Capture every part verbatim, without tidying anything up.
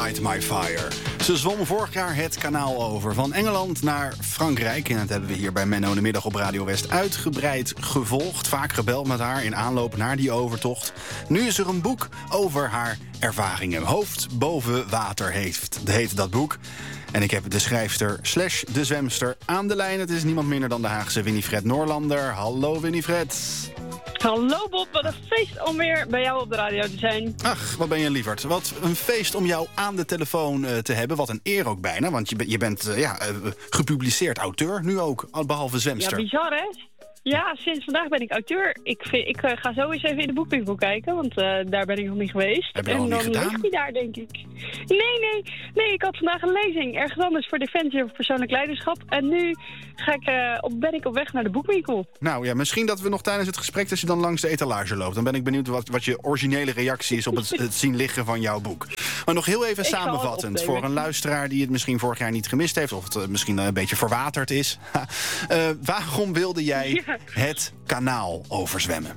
Light My Fire. Ze zwom vorig jaar het kanaal over, van Engeland naar Frankrijk. En dat hebben we hier bij Menno in de Middag op Radio West uitgebreid gevolgd. Vaak gebeld met haar in aanloop naar die overtocht. Nu is er een boek over haar ervaringen. Hoofd boven water heeft, heet dat boek. En ik heb de schrijfster slash de zwemster aan de lijn. Het is niemand minder dan de Haagse Winifred Noorlander. Hallo Winifred. Hallo Bob, wat een feest om weer bij jou op de radio te zijn. Ach, wat ben je lieverd. Wat een feest om jou aan de telefoon uh, te hebben. Wat een eer ook bijna, want je, ben, je bent uh, ja, uh, gepubliceerd auteur nu ook, behalve zwemster. Ja, bizar hè? Ja, sinds vandaag ben ik auteur. Ik, vind, ik uh, ga zo eens even in de boekwinkel kijken, want uh, daar ben ik nog niet geweest. Heb je en al dan niet gedaan? ligt hij daar, denk ik. Nee, nee, nee, ik had vandaag een lezing. Ergens anders voor Defensie of persoonlijk leiderschap. En nu ga ik, uh, op, ben ik op weg naar de boekwinkel. Nou ja, misschien dat we nog tijdens het gesprek als je dan langs de etalage loopt. Dan ben ik benieuwd wat, wat je originele reactie is op het, het zien liggen van jouw boek. Maar nog heel even Ik samenvattend voor een luisteraar die het misschien vorig jaar niet gemist heeft, of het uh, misschien een beetje verwaterd is. uh, waarom wilde jij Ja. het kanaal overzwemmen?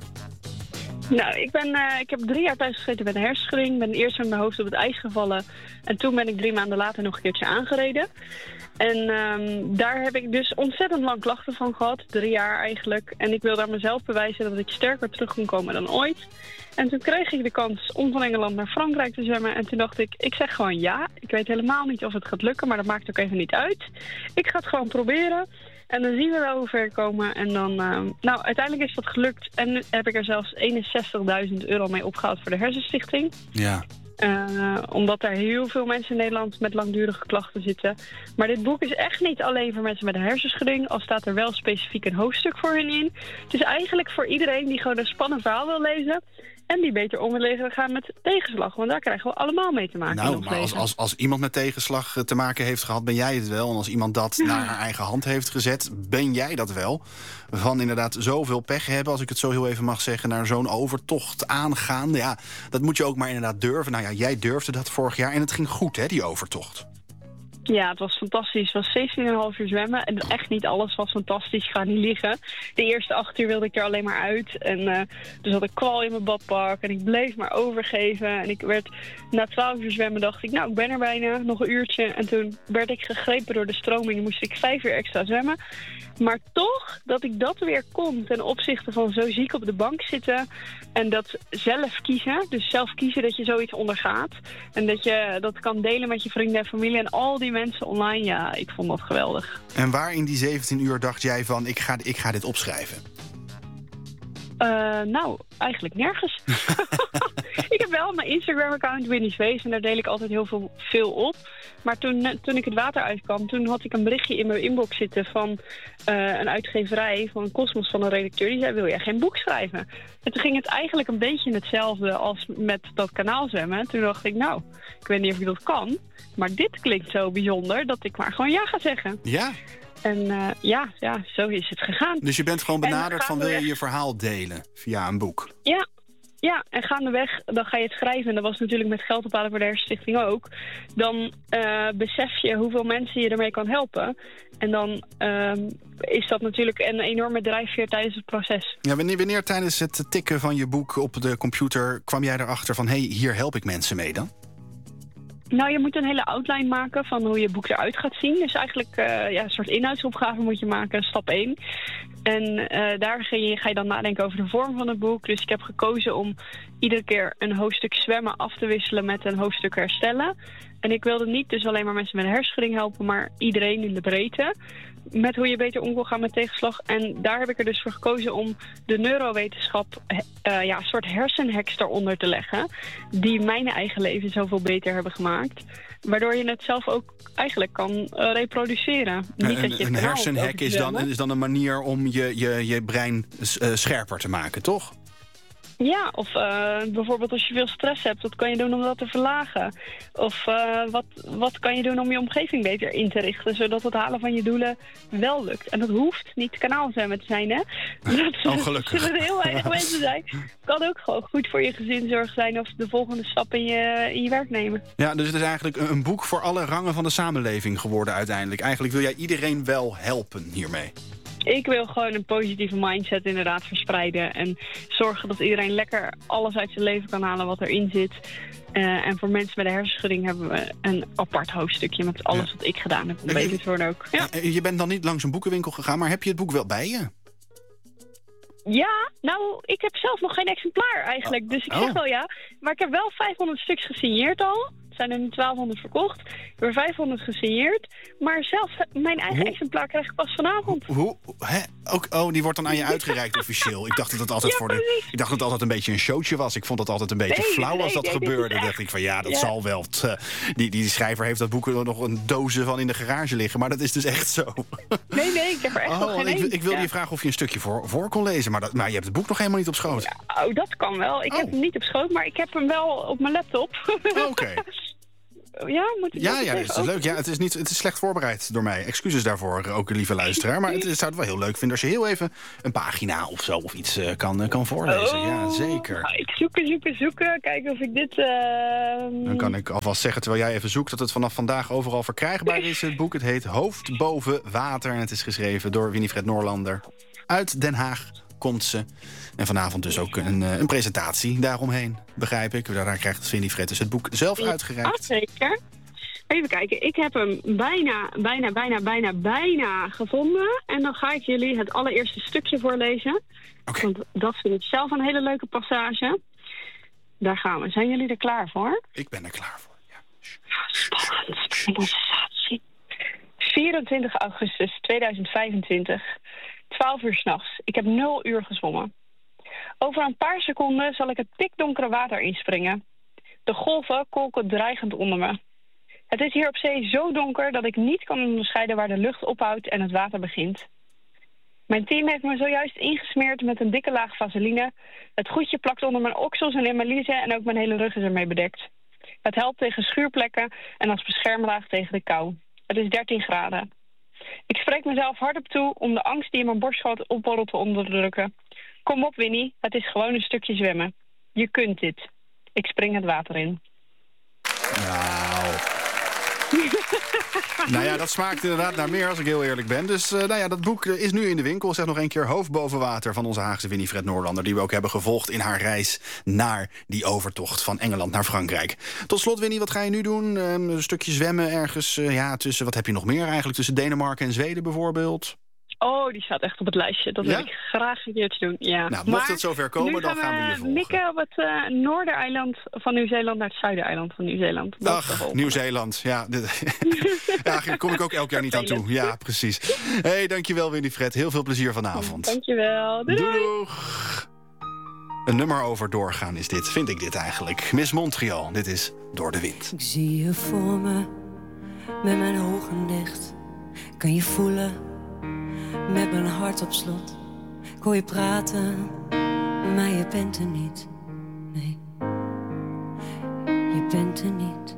Nou, ik, ben, uh, ik heb drie jaar thuis gezeten met een hersenschudding. Ben eerst met mijn hoofd op het ijs gevallen. En toen ben ik drie maanden later nog een keertje aangereden. En um, daar heb ik dus ontzettend lang klachten van gehad. Drie jaar eigenlijk. En ik wilde aan mezelf bewijzen dat ik sterker terug kon komen dan ooit. En toen kreeg ik de kans om van Engeland naar Frankrijk te zwemmen. En toen dacht ik, ik zeg gewoon ja. Ik weet helemaal niet of het gaat lukken, maar dat maakt ook even niet uit. Ik ga het gewoon proberen. En dan zien we wel hoe ver we komen. En dan, uh, nou, uiteindelijk is dat gelukt. En nu heb ik er zelfs eenenzestigduizend euro mee opgehaald voor de Hersenstichting. Ja. Uh, omdat er heel veel mensen in Nederland met langdurige klachten zitten. Maar dit boek is echt niet alleen voor mensen met een hersenschudding. Al staat er wel specifiek een hoofdstuk voor hen in. Het is eigenlijk voor iedereen die gewoon een spannend verhaal wil lezen. En die beter om wil gaan met tegenslag. Want daar krijgen we allemaal mee te maken. Nou, maar als, als, als iemand met tegenslag te maken heeft gehad, ben jij het wel. En als iemand dat naar haar eigen hand heeft gezet, ben jij dat wel. Van inderdaad zoveel pech hebben, als ik het zo heel even mag zeggen, naar zo'n overtocht aangaan. Ja, dat moet je ook maar inderdaad durven. Nou ja, jij durfde dat vorig jaar en het ging goed, hè, die overtocht. Ja, het was fantastisch. Het was zeventien komma vijf uur zwemmen. En echt niet alles was fantastisch. Ik ga niet liegen. De eerste acht uur wilde ik er alleen maar uit. En uh, dus had ik kwal in mijn badpak. En ik bleef maar overgeven. En ik werd na twaalf uur zwemmen dacht ik, nou, ik ben er bijna. Nog een uurtje. En toen werd ik gegrepen door de stroming. Moest ik vijf uur extra zwemmen. Maar toch, dat ik dat weer kon ten opzichte van zo ziek op de bank zitten. En dat zelf kiezen. Dus zelf kiezen dat je zoiets ondergaat. En dat je dat kan delen met je vrienden en familie. En al die mensen online, ja, ik vond dat geweldig. En waar in die zeventien uur dacht jij van, ik ga, ik ga dit opschrijven? Uh, nou, eigenlijk nergens. Ik heb wel mijn Instagram-account Winnie's Wees en daar deel ik altijd heel veel, veel op. Maar toen, toen ik het water uitkwam, toen had ik een berichtje in mijn inbox zitten van uh, een uitgeverij, van Cosmos, van een redacteur. Die zei, wil jij geen boek schrijven? En toen ging het eigenlijk een beetje hetzelfde als met dat kanaal zwemmen. Toen dacht ik, nou, ik weet niet of ik dat kan. Maar dit klinkt zo bijzonder dat ik maar gewoon ja ga zeggen. Ja? En uh, ja, ja, zo is het gegaan. Dus je bent gewoon benaderd van, wil je gaandeweg je verhaal delen via een boek? Ja, ja, en gaandeweg, dan ga je het schrijven. En dat was natuurlijk met geld ophalen voor de Hersenstichting ook. Dan uh, besef je hoeveel mensen je ermee kan helpen. En dan uh, is dat natuurlijk een enorme drijfveer tijdens het proces. Ja, wanneer, wanneer tijdens het tikken van je boek op de computer kwam jij erachter van, hé, hey, hier help ik mensen mee dan? Nou, je moet een hele outline maken van hoe je boek eruit gaat zien. Dus eigenlijk uh, ja, een soort inhoudsopgave moet je maken, stap één. En uh, daar ga je, ga je dan nadenken over de vorm van het boek. Dus ik heb gekozen om iedere keer een hoofdstuk zwemmen af te wisselen met een hoofdstuk herstellen. En ik wilde niet dus alleen maar mensen met een hersenschudding helpen, maar iedereen in de breedte. Met hoe je beter om wil gaan met tegenslag. En daar heb ik er dus voor gekozen om de neurowetenschap uh, ja, een soort hersenhacks eronder te leggen. Die mijn eigen leven zoveel beter hebben gemaakt. Waardoor je het zelf ook eigenlijk kan uh, reproduceren. Niet Een, dat je een hersenhack is dan, is dan een manier om je, je, je brein uh, scherper te maken, toch? Ja, of uh, bijvoorbeeld als je veel stress hebt, wat kan je doen om dat te verlagen? Of uh, wat, wat kan je doen om je omgeving beter in te richten, zodat het halen van je doelen wel lukt? En dat hoeft niet kanaalzwemmen te zijn, hè? Dat oh, gelukkig. zullen er heel weinig mensen zijn. Het kan ook gewoon goed voor je gezinszorg zijn of de volgende stap in je, in je werk nemen. Ja, dus het is eigenlijk een boek voor alle rangen van de samenleving geworden uiteindelijk. Eigenlijk wil jij iedereen wel helpen hiermee. Ik wil gewoon een positieve mindset inderdaad verspreiden. En zorgen dat iedereen lekker alles uit zijn leven kan halen wat erin zit. Uh, en voor mensen met een hersenschudding hebben we een apart hoofdstukje met alles ja. wat ik gedaan heb om okay. beter te worden ook. Ja. Je bent dan niet langs een boekenwinkel gegaan, maar heb je het boek wel bij je? Ja, nou, ik heb zelf nog geen exemplaar eigenlijk. Oh. Dus ik zeg oh. wel ja. Maar ik heb wel vijfhonderd stuks gesigneerd al. Er zijn er nu twaalfhonderd verkocht. Ik heb er vijfhonderd gesigneerd. Maar zelf, mijn eigen hoe? exemplaar krijg ik pas vanavond. Hoe? Hè? Ook, oh, die wordt dan aan je uitgereikt officieel. Ik dacht dat het altijd ja, voor de. Ik dacht dat het altijd een beetje een showtje was. Ik vond het altijd een beetje nee, flauw nee, als dat nee, gebeurde. Dan dacht ik van ja, dat ja. zal wel. T, die, die schrijver heeft dat boek er nog een dozen van in de garage liggen. Maar dat is dus echt zo. Nee, nee, ik heb er echt oh, nog geen ik, één. Ik wilde ja. je vragen of je een stukje voor, voor kon lezen. Maar, dat, maar je hebt het boek nog helemaal niet op schoot. Ja, oh, dat kan wel. Ik oh. heb hem niet op schoot, maar ik heb hem wel op mijn laptop. Oké. Okay. Ja, moet ik ja, ja, het is leuk. Ja, het is, niet, het is slecht voorbereid door mij. Excuses daarvoor, ook lieve luisteraar. Maar het, het zou het wel heel leuk vinden als je heel even een pagina of zo of iets uh, kan, kan voorlezen. Oh, ja, zeker. Nou, ik zoeken, zoeken, zoeken. Kijken of ik dit... Uh... Dan kan ik alvast zeggen, terwijl jij even zoekt, dat het vanaf vandaag overal verkrijgbaar is. Het boek, het heet Hoofd boven water. En het is geschreven door Winifred Noorlander. Uit Den Haag komt ze. En vanavond dus ook een, een presentatie daaromheen, begrijp ik. Daar krijgt Winifred dus het boek zelf uitgereikt. Ja, zeker. Even kijken, ik heb hem bijna, bijna, bijna, bijna, bijna gevonden. En dan ga ik jullie het allereerste stukje voorlezen. Okay. Want dat vind ik zelf een hele leuke passage. Daar gaan we. Zijn jullie er klaar voor? Ik ben er klaar voor, ja. Spannend, spannende sensatie. vierentwintig augustus tweeduizend vijfentwintig, twaalf uur 's nachts. Ik heb nul uur gezwommen. Over een paar seconden zal ik het pikdonkere water inspringen. De golven kolken dreigend onder me. Het is hier op zee zo donker dat ik niet kan onderscheiden waar de lucht ophoudt en het water begint. Mijn team heeft me zojuist ingesmeerd met een dikke laag vaseline. Het goedje plakt onder mijn oksels en in mijn liezen en ook mijn hele rug is ermee bedekt. Het helpt tegen schuurplekken en als beschermlaag tegen de kou. Het is dertien graden. Ik spreek mezelf hardop toe om de angst die in mijn borstgat opborrelt te onderdrukken. Kom op, Winnie, het is gewoon een stukje zwemmen. Je kunt dit. Ik spring het water in. Nou... nou ja, dat smaakt inderdaad naar meer als ik heel eerlijk ben. Dus uh, nou ja, dat boek is nu in de winkel. Zeg nog een keer Hoofd boven water van onze Haagse Winifred Noorlander, die we ook hebben gevolgd in haar reis naar die overtocht van Engeland naar Frankrijk. Tot slot, Winnie, wat ga je nu doen? Um, een stukje zwemmen ergens, uh, ja, tussen, wat heb je nog meer eigenlijk? Tussen Denemarken en Zweden bijvoorbeeld? Oh, die staat echt op het lijstje. Dat ja? wil ik graag een keertje doen. Ja. Nou, mocht maar het zover komen, dan gaan we je volgen. mikken op het uh, noordereiland van Nieuw-Zeeland naar het zuidereiland van Nieuw-Zeeland. Ach, Nieuw-Zeeland. Ja, ja, daar kom ik ook elk jaar niet aan toe. Ja, precies. Hé, hey, dankjewel Winifred. Heel veel plezier vanavond. Dankjewel. Doei. Doeg. Een nummer over doorgaan is dit, vind ik dit eigenlijk. Miss Montreal, dit is Door de Wind. Ik zie je voor me, met mijn ogen dicht. Kan je voelen... met mijn hart op slot. Ik hoor je praten, maar je bent er niet. Nee, je bent er niet.